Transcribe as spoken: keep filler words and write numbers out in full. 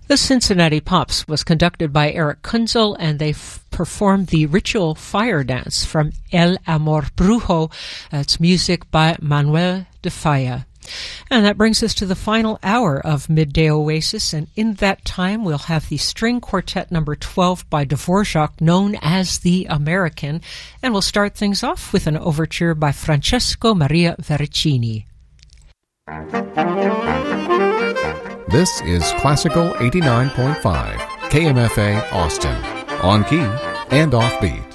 The Cincinnati Pops was conducted by Eric Kunzel, and they f- performed the ritual fire dance from El Amor Brujo. That's music by Manuel de Falla. And that brings us to the final hour of Midday Oasis, and in that time we'll have the string quartet number twelve by Dvorak, known as the American, and we'll start things off with an overture by Francesco Maria Veracini. This is Classical eighty-nine point five, K M F A Austin, on key and off beat.